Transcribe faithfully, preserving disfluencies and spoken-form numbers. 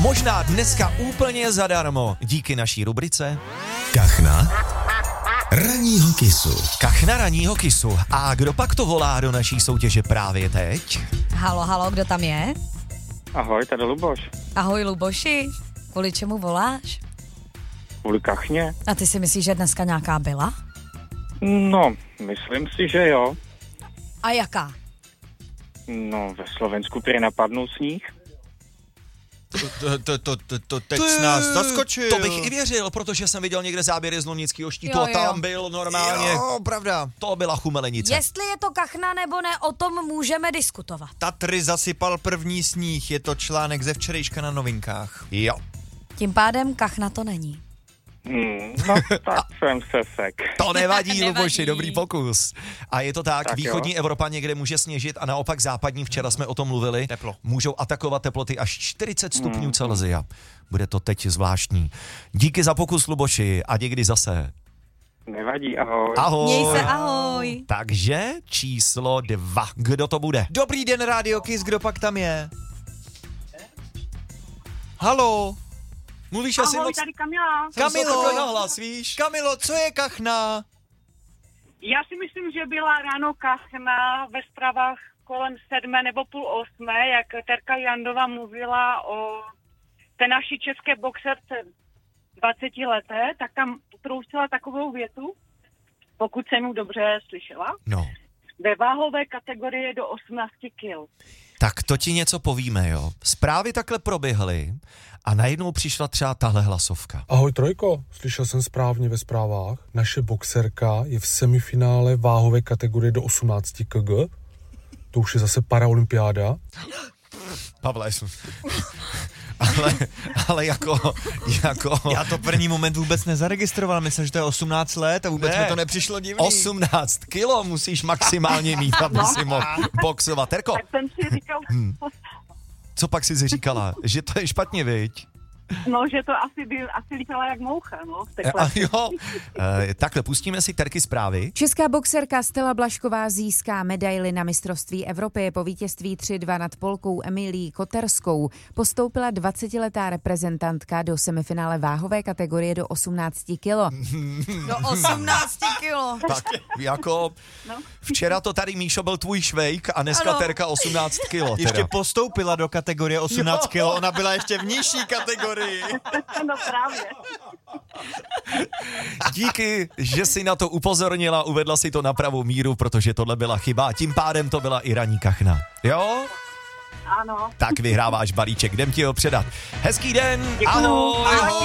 Možná dneska úplně zadarmo díky naší rubrice Kachna ranního kisu. Kachna ranního kisu. A kdo pak to volá do naší soutěže právě teď? Halo, halo, kdo tam je? Ahoj, tady Luboš. Ahoj, Luboši. Kvůli čemu voláš? Kvůli kachně? A ty si myslíš, že dneska nějaká byla? No, myslím si, že jo. A jaká? No, ve Slovensku prý napadnul sníh. To, to, to, to, to teď nás zaskočil. To bych i věřil, protože jsem viděl někde záběry z Lomnického štítu Jo, a jo. tam byl normálně. Jo, pravda. To byla chumelenice. Jestli je to kachna nebo ne, o tom můžeme diskutovat. Tatry zasypal první sníh, je to článek ze včerejška na Novinkách. Jo. Tím pádem kachna to není. Hmm, no, tak jsem se sek. To nevadí, Nevadí. Luboši, dobrý pokus. A je to tak, Tak východní jo. Evropa někde může sněžit a naopak západní, včera jsme o tom mluvili, Teplo. můžou atakovat teploty až čtyřicet stupňů Celsia. Bude to teď zvláštní. Díky za pokus, Luboši, a někdy zase. Nevadí, ahoj. Ahoj. Měj se, ahoj. Takže číslo dva. Kdo to bude? Dobrý den, Radio Kiss, kdo pak tam je? Halo? Mluvíš asi Ahoj, moc... tady Kamila. Kamilo. Takhle nahlas, víš? Kamilo, co je kachna? Já si myslím, že byla ráno kachna ve zprávách kolem sedmé nebo půl osmé, jak Terka Jandová mluvila o té naší české boxerce dvacetileté, tak tam troustila takovou větu, pokud jsem ji dobře slyšela, No. ve váhové kategorii do osmnácti kil. Tak to ti něco povíme, jo. Zprávy takhle proběhly a najednou přišla třeba tahle hlasovka. Ahoj Trojko, slyšel jsem správně ve zprávách. Naše boxerka je v semifinále váhové kategorie do osmnáct kilogramů. To už je zase paraolympiáda. Pavle, jsem... ale, ale jako, jako... Já to první moment vůbec nezaregistroval, myslel, že to je osmnáct let a vůbec Ne. mi to nepřišlo divný. osmnáct kilo musíš maximálně mít, aby si mohl boxovat. Terko, Tak jsem si říkal, co pak jsi si říkala? Že to je špatně, viď? no, že to asi, by, asi líkala jak moucha, no, v A tekle. jo, e, takhle, pustíme si Terky zprávy. Česká boxerka Stella Blažková získá medaili na mistrovství Evropy. Po vítězství tři dva nad Polkou Emilií Koterskou postoupila dvacetiletá reprezentantka do semifinále váhové kategorie do osmnáct kilo. Do osmnáct kilo. Tak jako, včera to tady, Míšo, byl tvůj švejk a dneska Ano. Terka osmnáct kilo. Ještě Teda. postoupila do kategorie osmnáct kilo, ona byla ještě v nižší kategorii. No právě. Díky, že jsi na to upozornila, uvedla si to na pravou míru, protože tohle byla chyba a tím pádem to byla i ranní kachna. Jo? Ano. Tak vyhráváš balíček, jdem ti ho předat. Hezký den, Děkuju. ahoj. Ahoj.